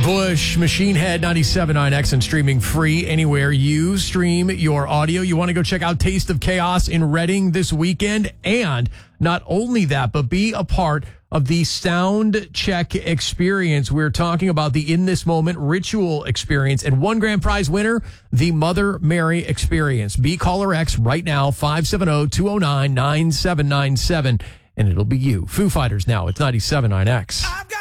Bush, Machine Head 97.9X, and streaming free anywhere you stream your audio. You want to go check out Taste of Chaos in Reading this weekend. And not only that, but be a part of the sound check experience. We're talking about the In This Moment ritual experience, and one grand prize winner, the Mother Mary experience. Be caller X right now, 570-209-9797, and it'll be you. Foo Fighters now. It's 97.9X.